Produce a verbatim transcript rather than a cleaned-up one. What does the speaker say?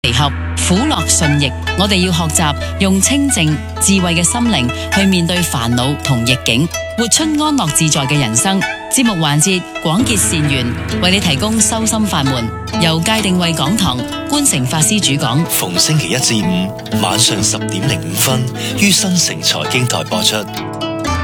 離合，苦樂順逆，我哋要學習用清靜智慧嘅心靈去面對煩惱同逆境，活出安樂自在嘅人生。節目環節廣結善緣，為你提供修心法門，由戒定慧講堂觀誠法師主講， 逢星期一至五晚上十點零五分於新城財經台播出。